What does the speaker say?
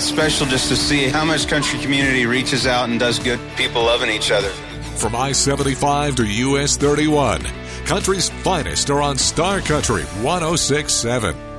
special just to see how much country community reaches out and does good. People loving each other. From I-75 to US 31, country's finest are on Star Country 106.7.